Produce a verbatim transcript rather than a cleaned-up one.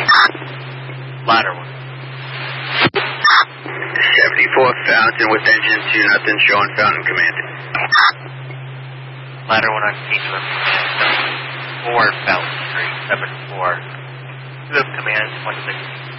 Ladder one. seventy-four Fountain with engine two, nothing showing Fountain commanded. Ladder one on Kingdom of Command, four Fountain Street, seven four. Two of Command, one six.